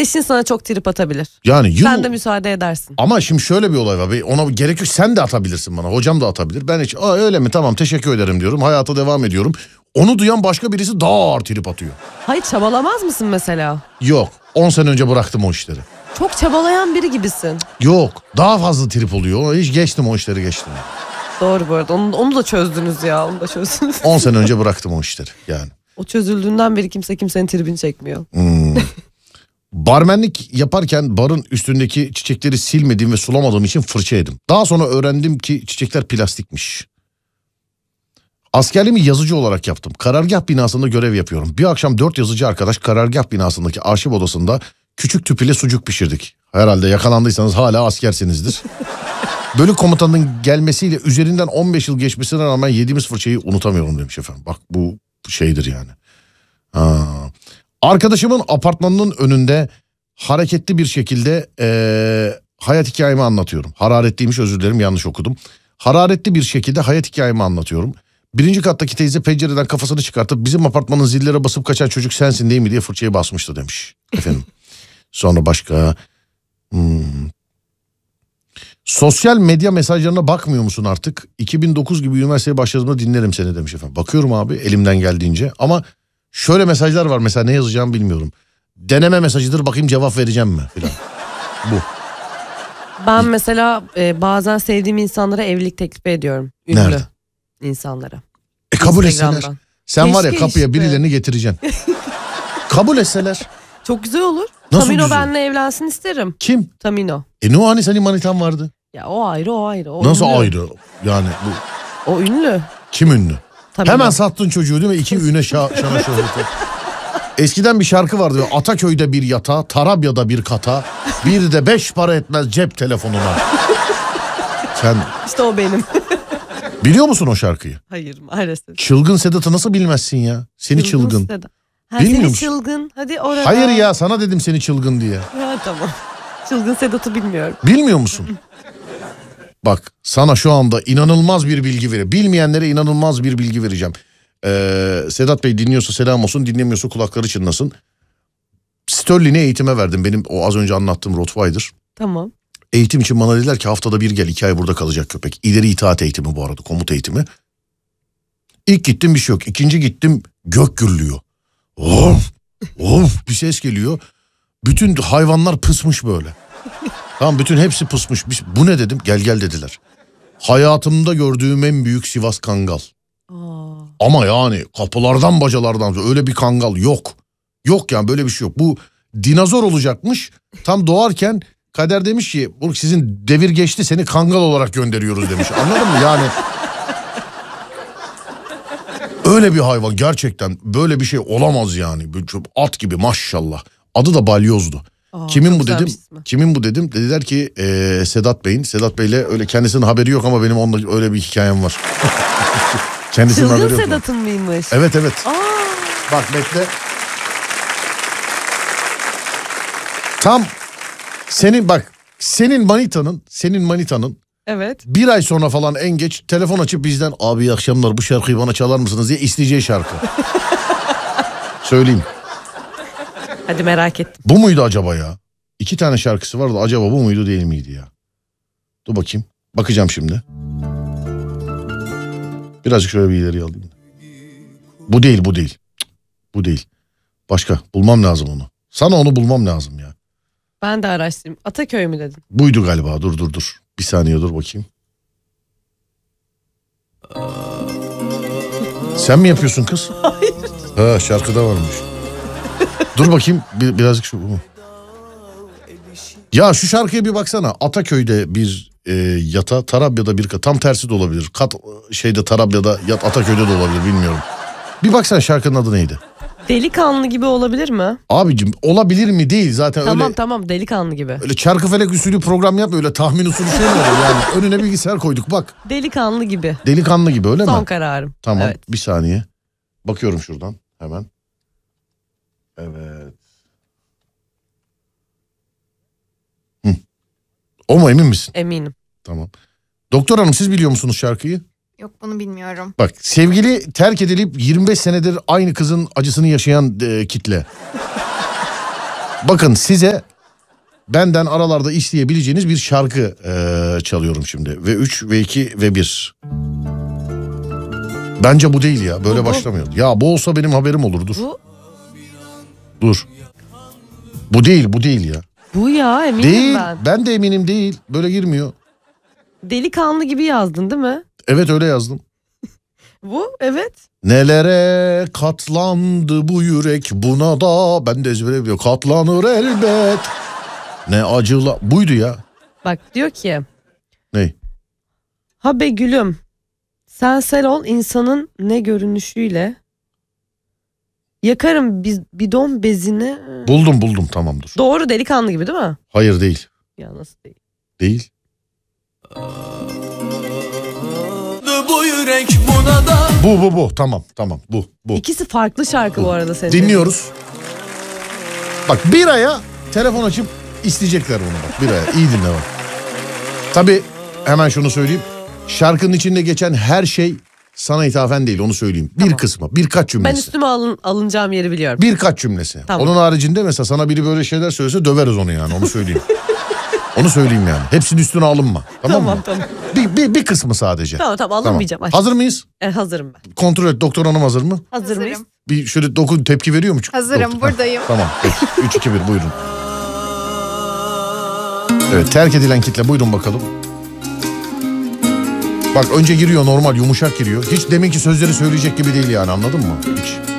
eşin sana çok trip atabilir. Yani sen de müsaade edersin. Ama şimdi şöyle bir olay var. Ona gerek yok. Sen de atabilirsin bana. Hocam da atabilir. Ben hiç öyle mi tamam teşekkür ederim diyorum. Hayata devam ediyorum. Onu duyan başka birisi daha ağır trip atıyor. Hayır, çabalamaz mısın mesela? Yok. 10 sene önce bıraktım o işleri. Çok çabalayan biri gibisin. Yok. Daha fazla trip oluyor. Hiç geçtim o işleri geçtim. Doğru bu arada. Onu da çözdünüz ya. Onu da çözdünüz. 10 sene önce bıraktım o işleri yani. O çözüldüğünden beri kimse kimsenin tribini çekmiyor. Barmenlik yaparken barın üstündeki çiçekleri silmediğim ve sulamadığım için fırça yedim. Daha sonra öğrendim ki çiçekler plastikmiş. Askerliğimi yazıcı olarak yaptım. Karargah binasında görev yapıyorum. Bir akşam 4 yazıcı arkadaş karargah binasındaki arşiv odasında küçük tüpüyle sucuk pişirdik. Herhalde yakalandıysanız hala askersinizdir. Bölük komutanının gelmesiyle üzerinden 15 yıl geçmesine rağmen yediğimiz fırçayı unutamıyorum demiş efendim. Bak bu şeydir yani. Arkadaşımın apartmanının önünde hareketli bir şekilde hayat hikayemi anlatıyorum. Hararetliymiş, özür dilerim, yanlış okudum. Hararetli bir şekilde hayat hikayemi anlatıyorum. 1. kattaki teyze pencereden kafasını çıkartıp bizim apartmanın zillere basıp kaçan çocuk sensin değil mi diye fırçayı basmıştı demiş efendim. Sonra başka... Sosyal medya mesajlarına bakmıyor musun artık? 2009 gibi üniversiteye başladığımda dinlerim seni demiş efendim. Bakıyorum abi elimden geldiğince ama şöyle mesajlar var mesela, ne yazacağımı bilmiyorum. Deneme mesajıdır, bakayım cevap vereceğim mi falan. Bu. Ben mesela bazen sevdiğim insanlara evlilik teklifi ediyorum. Ünlü Nerede? insanlara. Kabul etseler. Sen keşke var ya kapıya işte birilerini getireceksin. Kabul etseler. Çok güzel olur. Nasıl Tamino güzel? benimle evlensin isterim. Kim? Tamino. Ne o, hani senin manitan vardı? Ya o ayrı, o ayrı. O Nasıl ünlü. ayrı? Yani bu. O ünlü. Kim ünlü? Tamino. Hemen sattın çocuğu değil mi? 2 üne şana şöhreti. Eskiden bir şarkı vardı. Ataköy'de bir yata, Tarabya'da bir kata, bir de 5 para etmez cep telefonuna. Sen İşte o benim. biliyor musun o şarkıyı? Hayır maalesef. Çılgın Sedat'ı nasıl bilmezsin ya? Seni çılgın. Sedat. Bilmiyor Seni musun? çılgın. Hadi orada. Hayır ya, sana dedim seni çılgın diye. Ha, tamam. Çılgın Sedat'ı bilmiyorum. Bilmiyor musun? Bak sana şu anda inanılmaz bir bilgi vereyim. Bilmeyenlere inanılmaz bir bilgi vereceğim. Sedat Bey dinliyorsa selam olsun, dinlemiyorsa kulakları çınlasın. Sterling'e eğitime verdim. Benim o az önce anlattığım Rottweiler. Tamam. Eğitim için bana dediler ki haftada bir gel, 2 ay burada kalacak köpek. İleri itaat eğitimi bu arada, komut eğitimi. İlk gittim bir şey yok. İkinci gittim gök gürlüyor. Of of bir ses geliyor. Bütün hayvanlar pısmış böyle. Tamam, bütün hepsi pısmış. Bu ne dedim, gel gel dediler. Hayatımda gördüğüm en büyük Sivas Kangal. Ama yani kapılardan bacalardan öyle bir kangal yok. Yok yani, böyle bir şey yok. Bu dinozor olacakmış. Tam doğarken kader demiş ki bu sizin devir geçti, seni kangal olarak gönderiyoruz demiş. Anladın mı yani? Öyle bir hayvan gerçekten, böyle bir şey olamaz yani. Böyle at gibi maşallah. Adı da Balyoz'du. Kimin bu dedim? Kimin bu dedim? Dediler ki Sedat Bey'in. Sedat Bey'le öyle kendisinin haberi yok ama benim onunla öyle bir hikayem var. Kendisinin haberi yok. Çılgın Sedat'ın mıymış? Evet evet. Bak bekle. Tam senin manitanın Evet. 1 ay sonra falan en geç telefon açıp bizden abi iyi akşamlar bu şarkıyı bana çalar mısınız diye isteyeceği şarkı. Söyleyeyim. Hadi merak ettim. Bu muydu acaba ya? 2 tane şarkısı vardı, acaba bu muydu değil miydi ya? Dur bakayım. Bakacağım şimdi. Birazcık şöyle bir ileri alayım. Bu değil. Cık, bu değil. Başka. Bulmam lazım onu. Sana onu bulmam lazım ya. Ben de araştırayım. Ataköy mü dedin? Buydu galiba. Dur. Bir saniye dur bakayım. Sen mi yapıyorsun kız? Hayır. Ha, şarkıda varmış. Dur bakayım birazcık şu. Ya şu şarkıya bir baksana. Ataköy'de bir yata, Tarabya'da bir kat. Tam tersi de olabilir. Kat şeyde Tarabya'da, yat Ataköy'de de olabilir, bilmiyorum. Bir baksana şarkının adı neydi? Delikanlı gibi olabilir mi? Abicim olabilir mi değil zaten öyle. Tamam delikanlı gibi. Öyle Çarkıfelek usulü program yapma, öyle tahmin usulü şey mi olur yani? Önüne bilgisayar koyduk bak. Delikanlı gibi. Delikanlı gibi öyle mi? Son kararım. Tamam evet. Bir saniye. Bakıyorum şuradan hemen. Evet. O mu, emin misin? Eminim. Tamam. Doktor hanım, siz biliyor musunuz şarkıyı? Yok, bunu bilmiyorum. Bak, sevgili terk edilip 25 senedir aynı kızın acısını yaşayan kitle. Bakın size benden aralarda isteyebileceğiniz bir şarkı çalıyorum şimdi. Ve 3 ve 2 ve 1. Bence bu değil ya. Böyle başlamıyor. Ya bu olsa benim haberim olur. Dur. Dur. Bu değil ya. Bu ya, eminim Değil. ben. Ben de eminim değil. Böyle girmiyor. Delikanlı gibi yazdın değil mi? Evet öyle yazdım. Bu, evet. Nelere katlandı bu yürek, buna da ben de ezbere biliyorum. Katlanır elbet. Ne acıla. Buydu ya. Bak diyor ki. Ne? Ha be gülüm. Sen sel ol insanın ne görünüşüyle. Yakarım bidon bezini. Buldum tamam dur. Doğru, delikanlı gibi değil mi? Hayır değil. Ya nasıl değil? Değil. Bu yürek buna da. Bu tamam bu. İkisi farklı şarkı bu arada senin. Dinliyoruz. Bak bir aya telefon açıp isteyecekler bunu bak. Bir aya iyi dinle bak. Tabii hemen şunu söyleyeyim. Şarkının içinde geçen her şey sana ithafen değil, onu söyleyeyim. Tamam. Bir kısmı, birkaç cümlesi. Ben üstüme alınacağım yeri biliyorum. Birkaç cümlesi. Tamam. Onun haricinde mesela sana biri böyle şeyler söylese döveriz onu yani, onu söyleyeyim. Onu söyleyeyim yani. Hepsinin üstüne alınma. Tamam mı? Tamam. Bir kısmı sadece. Tamam alınmayacağım. Aşkım. Hazır mıyız? Hazırım ben. Kontrol et, doktor hanım hazır mı? Hazır mıyız? Hazırım. Bir şöyle dokun, tepki veriyor mu? Hazırım, Doktor? buradayım. Tamam. 3, 2, 1 buyurun. Evet, terk edilen kitle, buyurun bakalım. Bak önce giriyor normal, yumuşak giriyor. Hiç deminki sözleri söyleyecek gibi değil yani, anladın mı? Hiç.